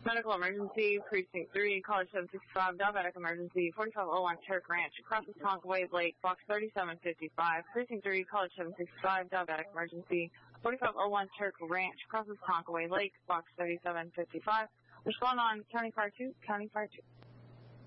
Medical emergency, precinct 3, College 765, diabetic emergency, 4501 Turk Ranch, crosses Tonkaway Lake, box 3755. Precinct 3, College 765, diabetic emergency, 4501 Turk Ranch, crosses Tonkaway Lake, box 3755. Respond on County Fire 2, County Fire 2.